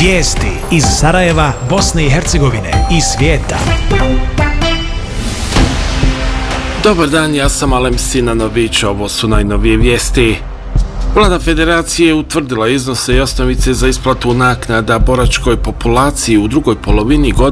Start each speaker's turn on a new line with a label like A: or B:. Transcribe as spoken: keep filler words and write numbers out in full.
A: Vijesti iz Sarajeva, Bosne i Hercegovine i svijeta.
B: Dobar dan, ja sam Alem Sinanović, ovo su najnovije vijesti. Vlada Federacije utvrdila iznose i osnovice za isplatu naknada boračkoj populaciji u drugoj polovini godine